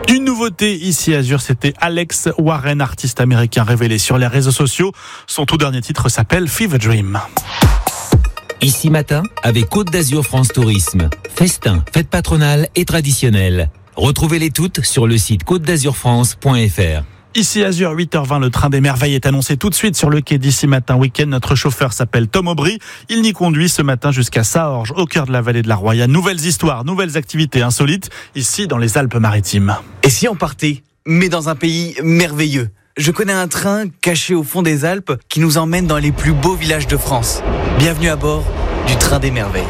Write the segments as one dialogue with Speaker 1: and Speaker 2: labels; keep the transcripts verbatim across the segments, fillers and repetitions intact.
Speaker 1: Une nouveauté ici à Azur, c'était Alex Warren, artiste américain révélé sur les réseaux sociaux. Son tout dernier titre s'appelle Fever Dream.
Speaker 2: Ici matin, avec Côte d'Azur France Tourisme. Festin, fête patronale et traditionnelle. Retrouvez-les toutes sur le site côte d'azur france point f r.
Speaker 1: Ici Azur, huit heures vingt, le train des merveilles est annoncé tout de suite sur le quai d'Ici Matin Week-end. Notre chauffeur s'appelle Tom Aubry. Il n'y conduit ce matin jusqu'à Saorge, au cœur de la vallée de la Roya. Nouvelles histoires, nouvelles activités insolites, ici dans les Alpes-Maritimes.
Speaker 3: Et si on partait, mais dans un pays merveilleux? Je connais un train caché au fond des Alpes qui nous emmène dans les plus beaux villages de France. Bienvenue à bord du train des merveilles.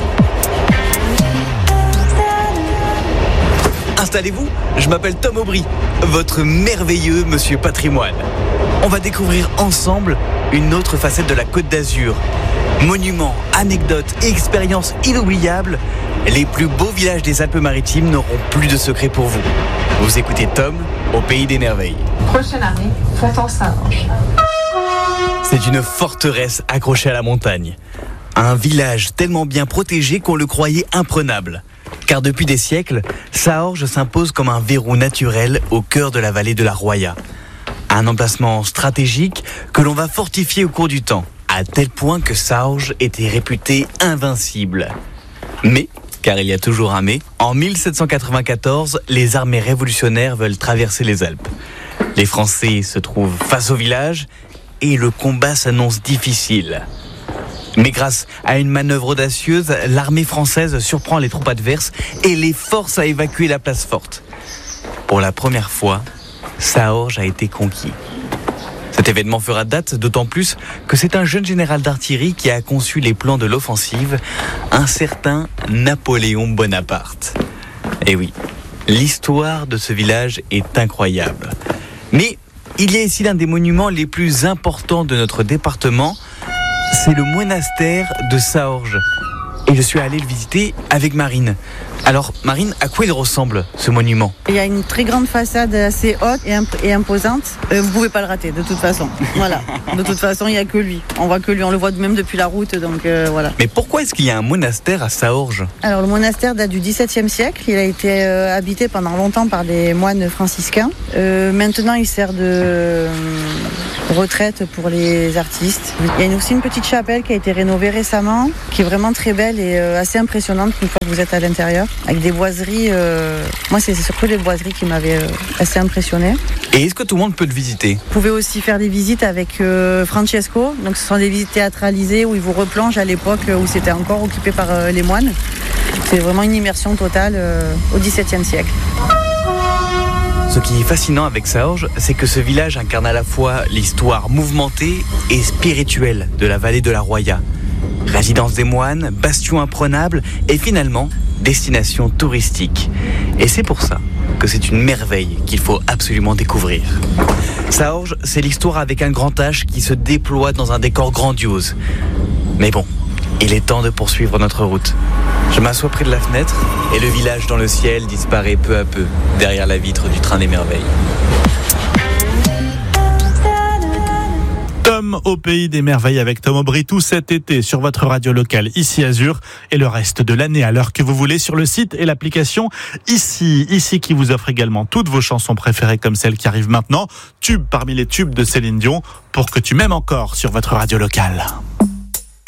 Speaker 3: Installez-vous, je m'appelle Tom Aubry, votre merveilleux monsieur patrimoine. On va découvrir ensemble une autre facette de la Côte d'Azur. Monuments, anecdotes et expériences inoubliables, les plus beaux villages des Alpes-Maritimes n'auront plus de secrets pour vous. Vous écoutez Tom au pays des merveilles.
Speaker 4: Prochaine arrêt, Fontan-Saorge.
Speaker 3: C'est une forteresse accrochée à la montagne. Un village tellement bien protégé qu'on le croyait imprenable. Car depuis des siècles, Saorge s'impose comme un verrou naturel au cœur de la vallée de la Roya. Un emplacement stratégique que l'on va fortifier au cours du temps, à tel point que Saorge était réputé invincible. Mais, car il y a toujours un mais, en mille sept cent quatre-vingt-quatorze, les armées révolutionnaires veulent traverser les Alpes. Les Français se trouvent face au village et le combat s'annonce difficile. Mais grâce à une manœuvre audacieuse, l'armée française surprend les troupes adverses et les force à évacuer la place forte. Pour la première fois, Saorge a été conquis. Cet événement fera date, d'autant plus que c'est un jeune général d'artillerie qui a conçu les plans de l'offensive, un certain Napoléon Bonaparte. Et oui, l'histoire de ce village est incroyable. Mais il y a ici l'un des monuments les plus importants de notre département, c'est le monastère de Saorge. Et je suis allé le visiter avec Marine. Alors, Marine, à quoi il ressemble, ce monument?
Speaker 5: Il y a une très grande façade assez haute et, imp- et imposante. Euh, vous pouvez pas le rater, de toute façon. Voilà. De toute façon, il y a que lui. On voit que lui, on le voit même depuis la route, donc euh, voilà.
Speaker 3: Mais pourquoi est-ce qu'il y a un monastère à Saorge?
Speaker 5: Alors, le monastère date du dix-septième siècle. Il a été euh, habité pendant longtemps par des moines franciscains. Euh, maintenant, il sert de euh, retraite pour les artistes. Il y a aussi une petite chapelle qui a été rénovée récemment, qui est vraiment très belle et euh, assez impressionnante une fois que vous êtes à l'intérieur. Avec des boiseries, euh... moi c'est surtout les boiseries qui m'avaient euh, assez impressionné.
Speaker 3: Et est-ce que tout le monde peut le visiter?
Speaker 5: Vous pouvez aussi faire des visites avec euh, Francesco, donc ce sont des visites théâtralisées où il vous replonge à l'époque où c'était encore occupé par euh, les moines. C'est vraiment une immersion totale euh, au dix-septième siècle.
Speaker 3: Ce qui est fascinant avec Saorge, c'est que ce village incarne à la fois l'histoire mouvementée et spirituelle de la vallée de la Roya. Résidence des moines, bastion imprenable et finalement destination touristique. Et c'est pour ça que c'est une merveille qu'il faut absolument découvrir. Saorge, c'est l'histoire avec un grand H qui se déploie dans un décor grandiose. Mais bon, il est temps de poursuivre notre route. Je m'assois près de la fenêtre et le village dans le ciel disparaît peu à peu derrière la vitre du train des merveilles.
Speaker 1: Tom au pays des merveilles avec Tom Aubry tout cet été sur votre radio locale Ici Azur et le reste de l'année à l'heure que vous voulez sur le site et l'application Ici. Ici qui vous offre également toutes vos chansons préférées comme celle qui arrive maintenant, tube parmi les tubes de Céline Dion pour que tu m'aimes encore sur votre radio locale.